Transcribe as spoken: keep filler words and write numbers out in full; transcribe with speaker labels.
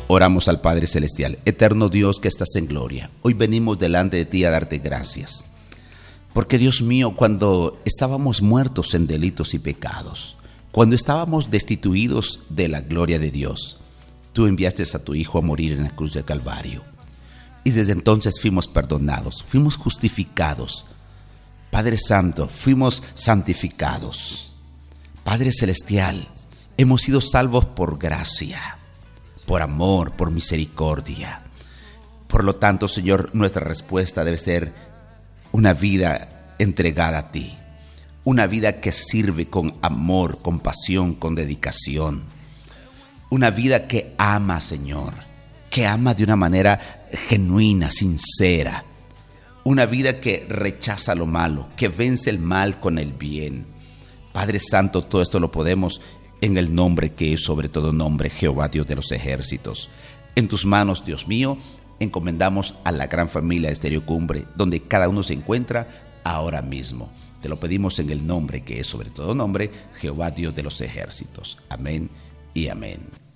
Speaker 1: Oramos al Padre Celestial. Eterno Dios que estás en gloria, hoy venimos delante de ti a darte gracias. Porque Dios mío, cuando estábamos muertos en delitos y pecados, cuando estábamos destituidos de la gloria de Dios, tú enviaste a tu Hijo a morir en la cruz del Calvario. Y desde entonces fuimos perdonados, fuimos justificados. Padre Santo, fuimos santificados. Padre Celestial, hemos sido salvos por gracia, por amor, por misericordia. Por lo tanto, Señor, nuestra respuesta debe ser una vida entregada a ti. Una vida que sirve con amor, con pasión, con dedicación. Una vida que ama, Señor, que ama de una manera genuina, sincera. Una vida que rechaza lo malo, que vence el mal con el bien. Padre Santo, todo esto lo podemos en el nombre que es sobre todo nombre, Jehová Dios de los ejércitos. En tus manos, Dios mío, encomendamos a la gran familia de Estéreo Cumbre, donde cada uno se encuentra ahora mismo. Te lo pedimos en el nombre que es sobre todo nombre, Jehová Dios de los ejércitos. Amén y amén.